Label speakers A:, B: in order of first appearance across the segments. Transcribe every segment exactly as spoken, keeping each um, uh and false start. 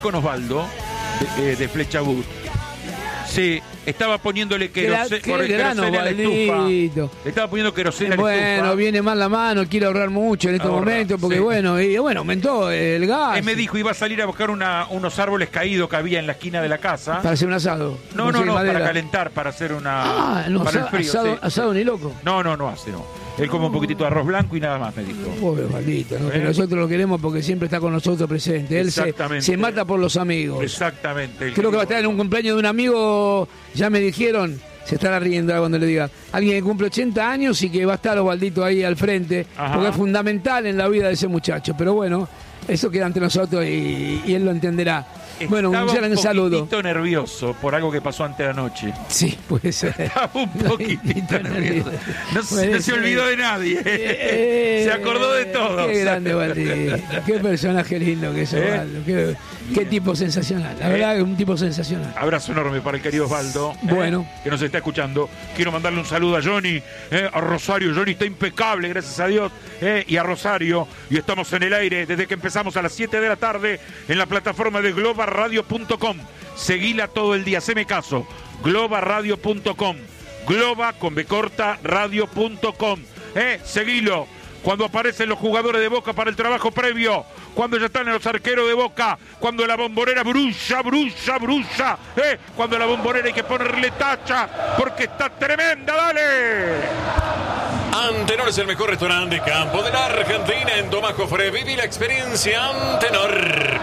A: con Osvaldo de, eh, de Flecha Wood. Sí, estaba poniéndole queroseno, queroseno a la estufa. Le estaba poniendo queroseno a la
B: bueno,
A: estufa.
B: Bueno, viene mal la mano, quiere ahorrar mucho en estos Ahorra, momentos, porque sí. bueno, y, bueno, aumentó el gas.
A: Él me dijo, iba a salir a buscar una, unos árboles caídos que había en la esquina de la casa.
B: Para hacer un asado.
A: No, no, no, para calentar, para hacer una...
B: Ah, no,
A: para
B: asado,
A: el frío,
B: asado,
A: sí.
B: asado ni loco.
A: No, no, no hace, no. Él come un poquitito de arroz blanco y nada más, me dijo.
B: Pobre maldito, ¿no? ¿Eh? Que nosotros lo queremos porque siempre está con nosotros presente. Él se, se mata por los amigos.
A: Exactamente.
B: Creo que va a estar en un cumpleaños de un amigo, ya me dijeron, se estará riendo cuando le diga. Alguien que cumple ochenta años y que va a estar Osvaldito ahí al frente, Ajá. porque es fundamental en la vida de ese muchacho. Pero bueno, eso queda entre nosotros y, y él lo entenderá. Bueno,
A: Estaba
B: un gran saludo.
A: un poquitito nervioso por algo que pasó antes de anoche.
B: Sí, puede ser.
A: Estaba un poquitito nervioso. No, no se olvidó de nadie. Eh, se acordó de todos.
B: Qué grande, Osvaldito. Qué personaje lindo que es Osvaldo. ¿Eh? Qué, qué tipo sensacional. La ¿Eh? verdad que un tipo sensacional.
A: Abrazo enorme para el querido Osvaldo.
B: Bueno.
A: Eh, que nos está escuchando. Quiero mandarle un saludo a Johnny, eh, a Rosario. Johnny está impecable, gracias a Dios. Eh, y a Rosario. Y estamos en el aire desde que empezamos a las siete de la tarde en la plataforma de Global radio punto com. Seguila todo el día, haceme caso. global radio punto com. Globa con B corta radio punto com. Eh, seguilo. Cuando aparecen los jugadores de Boca para el trabajo previo, cuando ya están los arqueros de Boca, cuando la bombonera brulla, brulla, brulla, eh, cuando la bombonera hay que ponerle tacha porque está tremenda, dale.
C: Antenor es el mejor restaurante de campo de la Argentina. En Tomás Jofre viví la experiencia Antenor.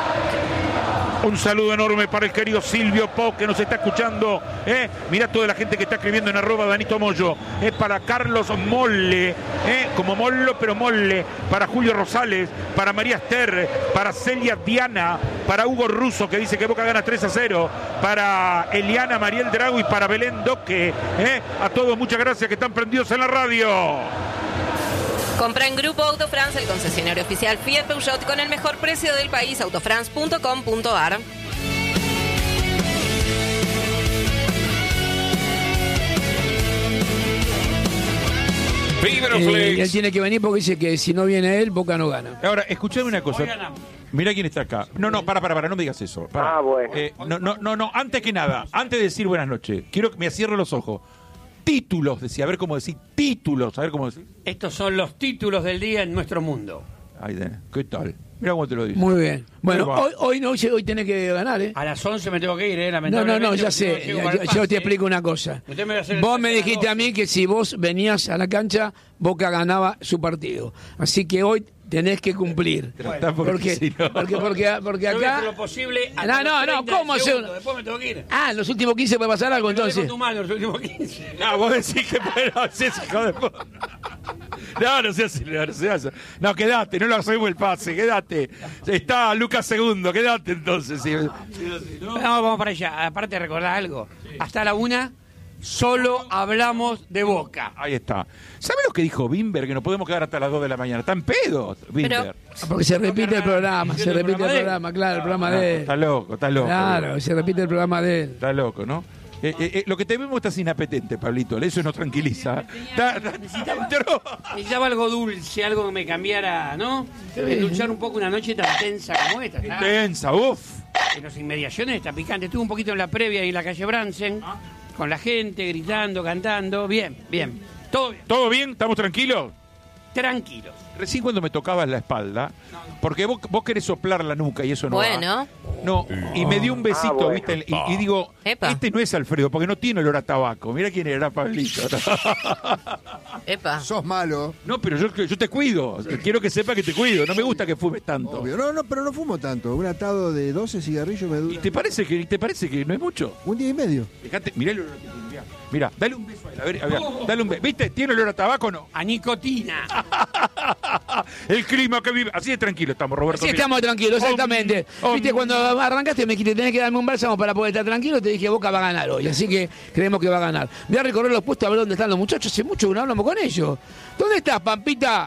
A: Un saludo enorme para el querido Silvio Pau, que nos está escuchando. ¿eh? Mirá toda la gente que está escribiendo en arroba Danito Moyo. Es para Carlos Molle, ¿eh? como Mollo, pero Molle. Para Julio Rosales, para María Esther, para Celia Diana, para Hugo Russo, que dice que Boca gana tres a cero. Para Eliana Mariel Drago y para Belén Doque. ¿eh? A todos, muchas gracias que están prendidos en la radio.
D: Compra en Grupo Autofrance, el concesionario oficial Fiat Peugeot, con el mejor precio del país, autofrance punto com punto a r.
B: Eh, y él tiene que venir porque dice que si no viene él, Boca no gana.
A: Ahora, escuchame una cosa. Mirá quién está acá. No, no, para, para, para, no me digas eso. Para.
E: Ah, bueno.
A: Eh, no, no, no, no, antes que nada, antes de decir buenas noches, quiero que me cierre los ojos. Títulos, decía, a ver cómo decir, títulos, a ver cómo decir.
F: Estos son los títulos del día en nuestro mundo.
A: Ay, ¿qué tal? Mira cómo te lo dice.
B: Muy bien. Bueno, hoy, hoy no, hoy tenés que ganar, ¿eh?
F: A las once me tengo que ir, ¿eh?
B: No, no, no, ya sé. No ya, yo te explico una cosa. Me vos me dijiste a mí que si vos venías a la cancha, Boca ganaba su partido. Así que hoy tenés que cumplir.
A: Bueno,
B: porque,
A: si no.
B: porque, porque, porque acá.
F: Lo posible
B: no, no, no, ¿cómo se.?
F: Después me tengo que ir.
B: Ah, en los últimos quince puede pasar algo,
F: me
B: entonces.
F: Tu mano, los últimos quince.
A: No, vos decís que bueno, sí, hijo de puta. No, no seas, no seas. No, quédate, no lo hacemos el pase, quédate. Está Lucas Segundo, quédate entonces. Sí.
F: No, vamos para allá. Aparte, recordar algo. Sí. Hasta la una. Solo hablamos de Boca.
A: Ahí está. ¿Sabe lo que dijo Bimber? Que nos podemos quedar hasta las dos de la mañana. Está en pedo, Bimber.
B: Pero... Porque se repite el programa, se repite el programa, claro, el programa de él.
A: Está loco, está loco.
B: Claro, se repite el programa de él.
A: Está loco, ¿no? Eh, eh, eh, lo que te vemos estás inapetente, Pablito. Eso nos tranquiliza.
F: Da, da, necesitaba, necesitaba algo dulce, algo que me cambiara, ¿no? Luchar un poco una noche tan tensa como esta. ¿Está?
A: Tensa, uff.
F: En las inmediaciones está picante. Estuve un poquito en la previa y en la calle Bransen. ¿Ah? Con la gente, gritando, cantando. Bien, bien. ¿Todo bien?
A: ¿Todo bien? ¿Estamos tranquilos?
F: Tranquilos.
A: Recién cuando me tocabas la espalda, porque vos, vos querés soplar la nuca y eso no
D: bueno.
A: va. No, y me dio un besito, ah, bueno. ¿viste? Y, y digo, Epa. este no es Alfredo, porque no tiene olor a tabaco. Mira quién era, Pablito.
D: Epa.
G: Sos malo.
A: No, pero yo, yo te cuido. Quiero que sepa que te cuido. No me gusta que fumes tanto.
G: Obvio. No, no, pero no fumo tanto. Un atado de doce cigarrillos me dura.
A: ¿Y te parece que, te parece que no es mucho?
G: Un día y medio.
A: Fíjate, mirá el olor que tiene. Mirá, mirá, dale un beso a él. A ver, a ver, oh. dale un beso. ¿Viste? ¿Tiene olor a tabaco o no?
F: A nicotina.
A: El clima que vive. Así de tranquilo estamos, Roberto.
B: Así estamos tranquilos, exactamente. Oh, oh, Viste, cuando arrancaste me dijiste, tenés que darme un bálsamo para poder estar tranquilo, te dije, Boca va a ganar hoy. Así que creemos que va a ganar. Voy a recorrer los puestos a ver dónde están los muchachos. Hace mucho que no hablamos con ellos. ¿Dónde estás, Pampita?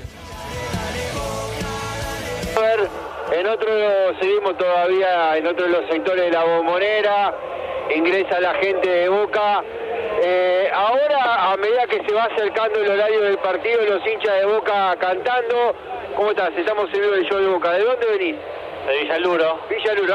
E: A ver, en otro seguimos todavía, en otro de los sectores de la Bombonera. Ingresa la gente de Boca. Eh, ahora, a medida que se va acercando el horario del partido, los hinchas de Boca cantando. ¿Cómo estás? Estamos en vivo del show de Boca. ¿De dónde venís? De Villaluro. Villaluro.